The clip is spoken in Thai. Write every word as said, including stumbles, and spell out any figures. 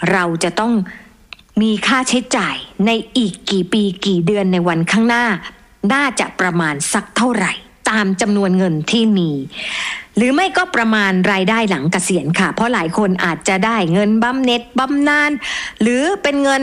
เราจะต้องมีค่าใช้จ่ายในอีกกี่ปีกี่เดือนในวันข้างหน้าน่าจะประมาณสักเท่าไหร่ตามจำนวนเงินที่มีหรือไม่ก็ประมาณรายได้หลังเกษียณค่ะเพราะหลายคนอาจจะได้เงินบำเหน็จบำนาญหรือเป็นเงิน